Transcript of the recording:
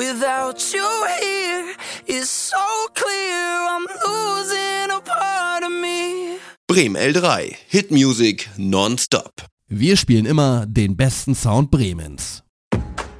Without you here, it's so clear I'm losing a part of me. Bremen L3, Hitmusic nonstop. Wir spielen immer den besten Sound Bremens.